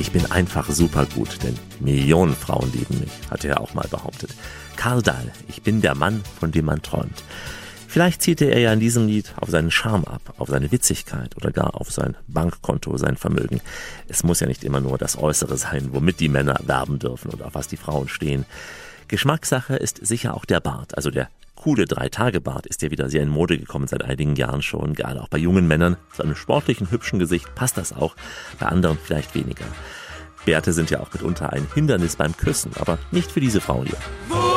Ich bin einfach super gut, denn Millionen Frauen lieben mich, hat er auch mal behauptet. Karl Dahl, ich bin der Mann, von dem man träumt. Vielleicht zielte er ja in diesem Lied auf seinen Charme ab, auf seine Witzigkeit oder gar auf sein Bankkonto, sein Vermögen. Es muss ja nicht immer nur das Äußere sein, womit die Männer werben dürfen und auf was die Frauen stehen. Geschmackssache ist sicher auch der Bart, also der coole 3-Tage-Bart ist ja wieder sehr in Mode gekommen seit einigen Jahren schon, gerade auch bei jungen Männern. Zu einem sportlichen, hübschen Gesicht passt das auch, bei anderen vielleicht weniger. Bärte sind ja auch mitunter ein Hindernis beim Küssen, aber nicht für diese Frau hier.